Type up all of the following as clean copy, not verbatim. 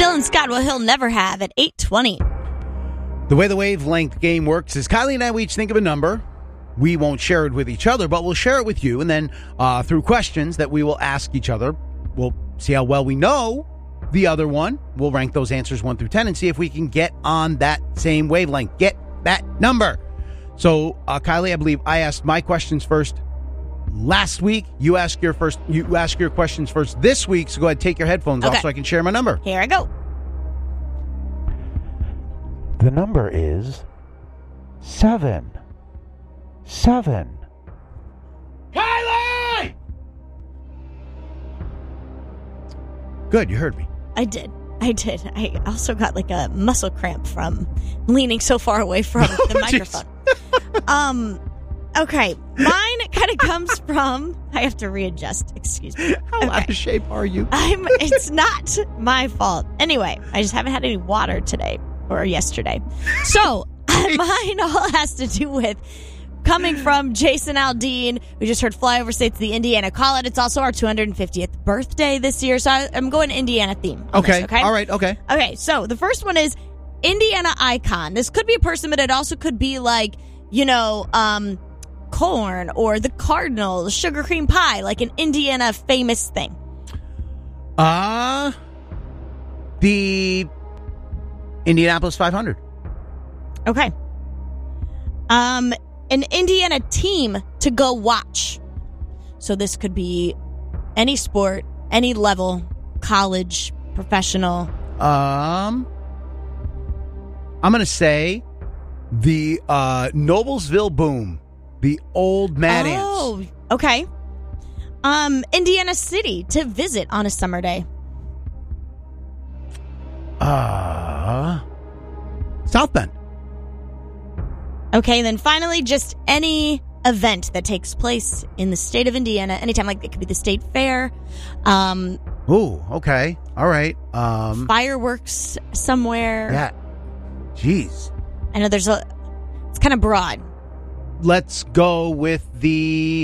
Dylan Scott, well, he'll never have at 8:20. The way the wavelength game works is Kylie and I, we each think of a number. We won't share it with each other, but we'll share it with you. And then through questions that we will ask each other, we'll see how well we know the other one. We'll rank those answers 1 through 10 and see if we can get on that same wavelength, get that number. So, Kylie, I believe I asked my questions first last week. You ask your questions first this week. So go ahead, take your headphones off so I can share my number. Here I go. The number is 7. 7. Kylie! Good, you heard me. I did. I also got like a muscle cramp from leaning so far away from the microphone. Okay. Mine kind of comes from, I have to readjust. Excuse me. How out of shape are you? It's not my fault. Anyway, I just haven't had any water today or yesterday. So mine all has to do with coming from Jason Aldean. We just heard Flyover State's the Indiana Call It. It's also our 250th birthday this year. So I'm going Indiana theme. Okay. Okay. All right. Okay. Okay. So the first one is Indiana icon. This could be a person, but it also could be like, corn or the Cardinals, sugar cream pie, like an Indiana famous thing. The Indianapolis 500. Okay. An Indiana team to go watch. So this could be any sport, any level, college, professional. I'm going to say the Noblesville Boom, the old Mad Ants. Oh, okay. Indiana City to visit on a summer day. South Bend. Okay, then finally, just any event that takes place in the state of Indiana, anytime, like it could be the state fair. Ooh, okay. All right. Fireworks somewhere. Yeah. Jeez. I know it's kind of broad. Let's go with the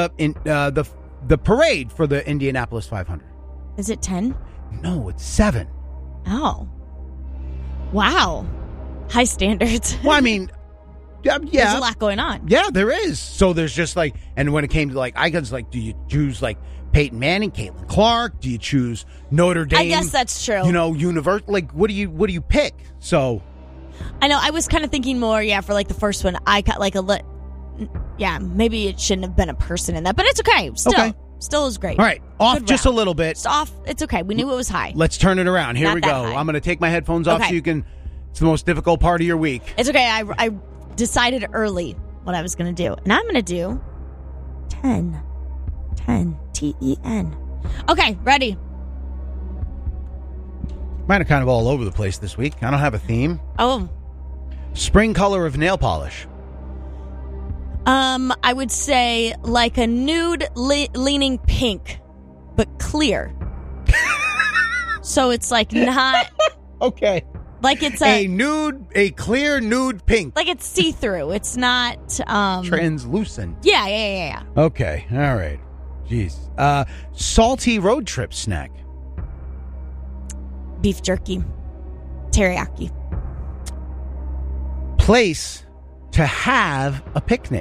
parade for the Indianapolis 500. Is it 10? No, it's 7. Oh. Wow. High standards. Well, I mean, yeah. There's a lot going on. Yeah, there is. So there's just like, and when it came to like icons, like, do you choose like Peyton Manning, Caitlin Clark? Do you choose Notre Dame? I guess that's true. Like, what do you pick? So, I know. I was kind of thinking more, for like the first one. I got like maybe it shouldn't have been a person in that, but it's okay. Still is great. All right, off Good just round. a little bit. It's off. It's okay. We knew it was high. Let's turn it around. Here Not we that go. high. I'm going to take my headphones off so you can. It's the most difficult part of your week. It's okay. I decided early what I was going to do, and I'm going to do 10. 10. TEN. Okay, ready. Mine are kind of all over the place this week. I don't have a theme. Oh. Spring color of nail polish. I would say like a nude leaning pink, but clear. So it's like not okay. Like it's a clear nude pink. Like it's see-through. It's not translucent. Yeah. Okay. All right. Jeez. Salty road trip snack. Beef jerky. Teriyaki. Place to have a picnic.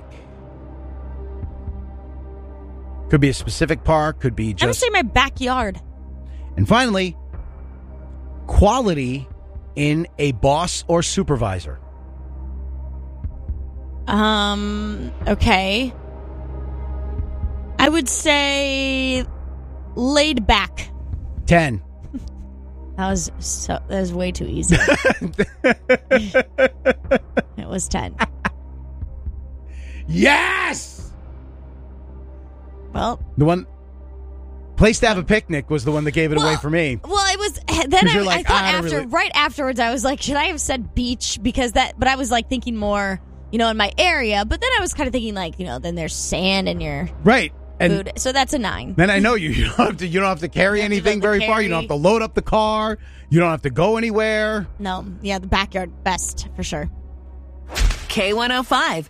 Could be a specific park, could be just... I would say my backyard. And finally, quality in a boss or supervisor. Okay. I would say laid back. 10. That was way too easy. It was 10. Yes! Well, the one place to have a picnic was the one that gave it away for me. Well, it was then I thought right afterwards I was like, should I have said beach but I was like thinking more, in my area, but then I was kind of thinking like, then there's sand in your right. And food. So that's a 9. Then I know you don't have to carry anything very far. You don't have to load up the car. You don't have to go anywhere. No. Yeah, the backyard best for sure. K105.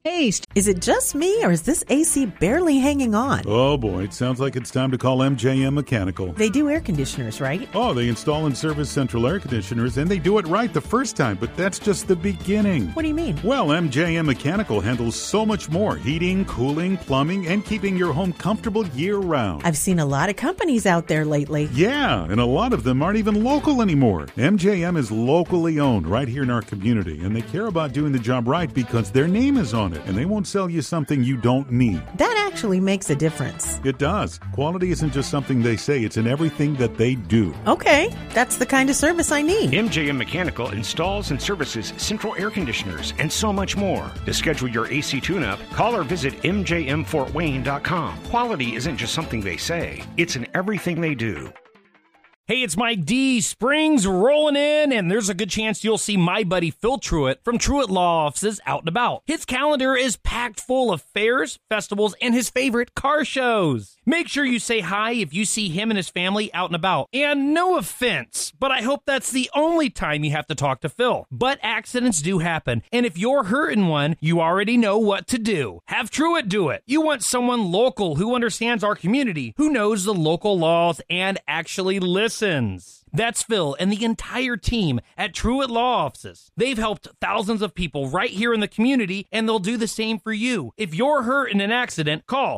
Hey, is it just me or is this AC barely hanging on? Oh boy, it sounds like it's time to call MJM Mechanical. They do air conditioners, right? Oh, they install and service central air conditioners, and they do it right the first time, but that's just the beginning. What do you mean? Well, MJM Mechanical handles so much more. Heating, cooling, plumbing, and keeping your home comfortable year-round. I've seen a lot of companies out there lately. Yeah, and a lot of them aren't even local anymore. MJM is locally owned right here in our community, and they care about doing the job right because their name is on it. And they won't sell you something you don't need. That actually makes a difference. It does. Quality isn't just something they say, it's in everything that they do. Okay, that's the kind of service I need. MJM Mechanical installs and services central air conditioners and so much more. To schedule your AC tune-up, call or visit mjmfortwayne.com. Quality isn't just something they say, it's in everything they do. Hey, it's Mike D. Spring's rolling in, and there's a good chance you'll see my buddy Phil Truitt from Truitt Law Offices out and about. His calendar is packed full of fairs, festivals, and his favorite car shows. Make sure you say hi if you see him and his family out and about. And no offense, but I hope that's the only time you have to talk to Phil. But accidents do happen, and if you're hurting one, you already know what to do. Have Truitt do it. You want someone local who understands our community, who knows the local laws, and actually listens. That's Phil and the entire team at Truitt Law Offices. They've helped thousands of people right here in the community, and they'll do the same for you. If you're hurt in an accident, call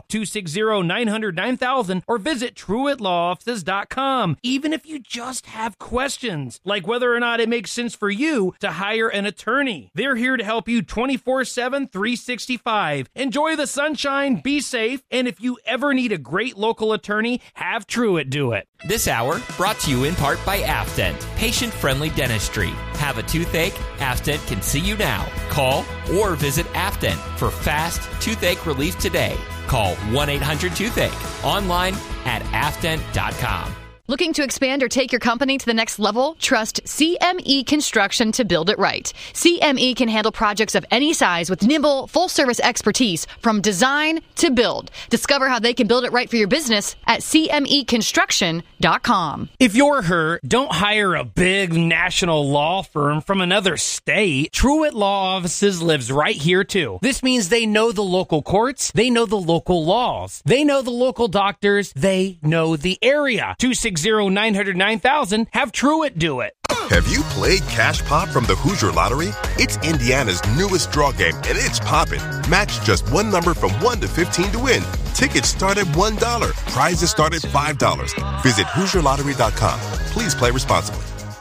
260-900-9000 or visit TruittLawOffices.com. Even if you just have questions, like whether or not it makes sense for you to hire an attorney. They're here to help you 24/7, 365. Enjoy the sunshine, be safe, and if you ever need a great local attorney, have Truitt do it. This hour brought to you in part by Afdent, patient-friendly dentistry. Have a toothache? Afdent can see you now. Call or visit Afdent for fast toothache relief today. Call 1-800-TOOTHACHE. Online at afdent.com. Looking to expand or take your company to the next level? Trust CME Construction to build it right. CME can handle projects of any size with nimble, full-service expertise from design to build. Discover how they can build it right for your business at CMEconstruction.com. If you're her, don't hire a big national law firm from another state. Truitt Law Offices lives right here, too. This means they know the local courts, they know the local laws, they know the local doctors, they know the area. 260-900-9000. Have Truitt do it. Have you played Cash Pop from the Hoosier Lottery? It's Indiana's newest draw game, and it's poppin'. Match just one number from 1 to 15 to win. Tickets start at $1. Prizes start at $5. Visit HoosierLottery.com. Please play responsibly.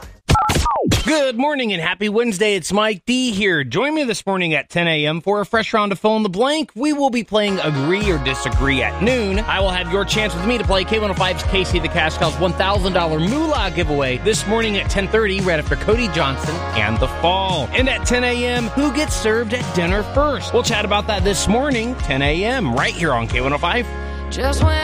Good morning and happy Wednesday. It's Mike D here. Join me this morning at 10 a.m. for a fresh round of Fill in the Blank. We will be playing Agree or Disagree at noon. I will have your chance with me to play K105's Casey the Cash Cow's $1,000 moolah giveaway this morning at 10:30 right after Cody Johnson and The Fall. And at 10 a.m., who gets served at dinner first? We'll chat about that this morning, 10 a.m. right here on K105. Just when